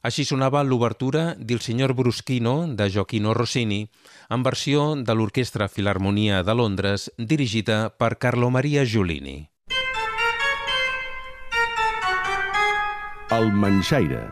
Així sonava l'obertura d'Il Signor Bruschino de Gioachino Rossini, en versió de l'Orquestra Filharmonia de Londres, dirigida per Carlo Maria Giulini. El Manxaire.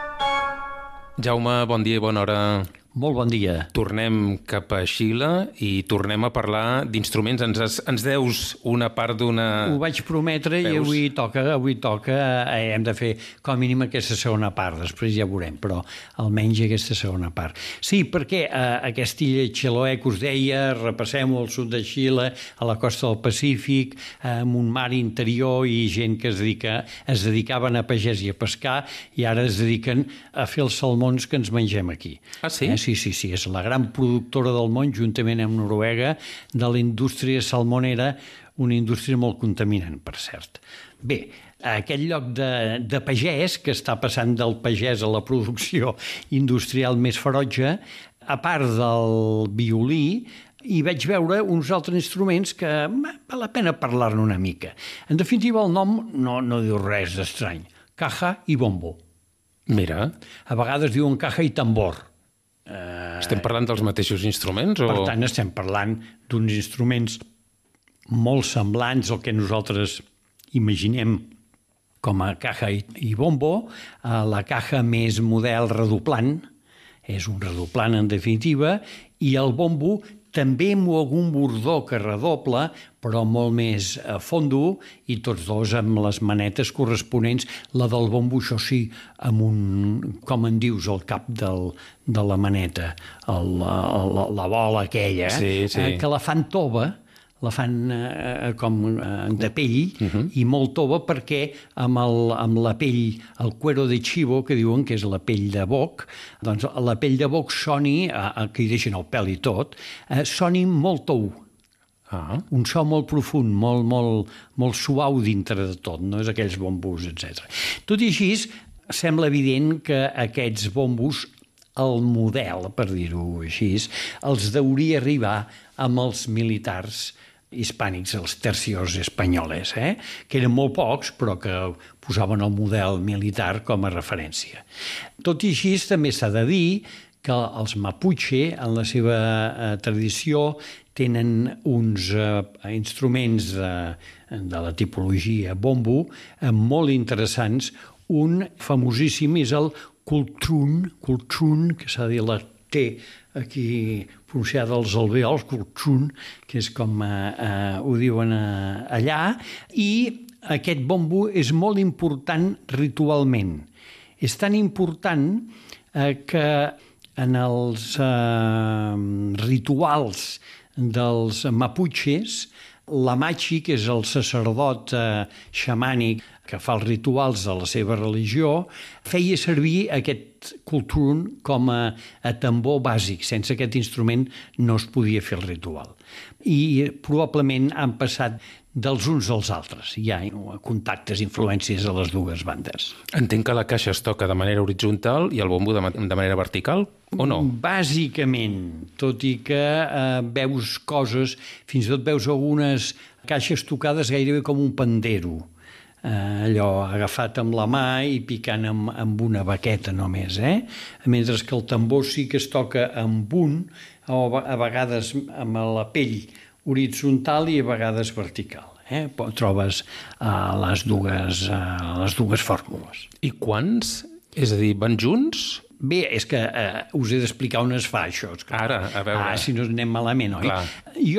Jaume, bon dia i bona hora. Molt bon dia. Tornem cap a Xile i tornem a parlar d'instruments. Ens deus una part d'una... Ho vaig prometre. Veus? I avui toca. Hem de fer com a mínim aquesta segona part, després ja veurem, però almenys aquesta segona part. Sí, perquè aquesta illa Chiloé que us deia, repassem-ho al sud de Xile, a la costa del Pacífic, amb un mar interior i gent que es dedicaven a pagès i a pescar, i ara es dediquen a fer els salmons que ens mengem aquí. Ah, sí? Sí, és la gran productora del món, juntament amb Noruega, de la indústria salmonera, una indústria molt contaminant, per cert. Bé, aquest lloc de pagès, que està passant del pagès a la producció industrial més ferotge, a part del violí, i vaig veure uns altres instruments que val la pena parlar-ne una mica. En definitiva, el nom no diu res d'estrany. Caja i bombo. Mira. A vegades diuen caja i tambor. Estem parlant dels mateixos instruments? Per tant, estem parlant d'uns instruments molt semblants al que nosaltres imaginem com a caja i bombo. La caja més model redoblant, és un redoblant en definitiva, i el bombo també amb algun bordó que redobla, però molt més a fondo, i tots dos amb les manetes corresponents. La del bombo, això sí, amb un, com en dius, al cap de la maneta, la bola aquella, sí. Que la fan tova, la fan com de pell, i molt tova perquè amb la pell, el cuero de chivo, que diuen que és la pell de boc, doncs la pell de boc soni, que hi deixen el pèl i tot, soni molt tou. Un so molt profund, molt suau dintre de tot, no és aquells bombos, etc. Tot i així, sembla evident que aquests bombos, el model, per dir-ho així, els deuria arribar amb els militars hispànics, els tercios espanyoles, que eren molt pocs, però que posaven el model militar com a referència. Tot i així, també s'ha de dir que els Mapuche, en la seva tradició, tenen uns instruments de la tipologia bombo molt interessants. Un famosíssim és el cultrún, que s'ha de dir la T aquí pronunciada als alveols, cultrún, que és com ho diuen allà, i aquest bombo és molt important ritualment. És tan important que en els rituals dels Mapuches, la Machi, que és el sacerdot xamànic que fa els rituals de la seva religió, feia servir aquest cultrún com a tambor bàsic. Sense aquest instrument no es podia fer el ritual. I probablement han passat dels uns als altres. Hi ha contactes, influències a les dues bandes. Entenc que la caixa es toca de manera horitzontal i el bombo de manera vertical, o no? Bàsicament, tot i que veus coses, fins i tot veus algunes caixes tocades gairebé com un pandero, allò agafat amb la mà i picant amb una baqueta només, mentre que el tambor sí que es toca amb un, o a vegades amb la pell horitzontal i a vegades vertical. Trobes les dues fórmules. I quants? És a dir, van junts? Bé, és que us he d'explicar on es fa això. Ara, a veure. Si no anem malament, oi? Clar.